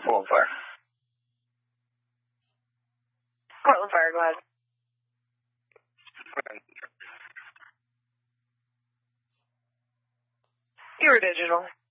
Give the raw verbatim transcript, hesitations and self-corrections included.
Portland Fire. Portland Fire, go ahead. You were digital.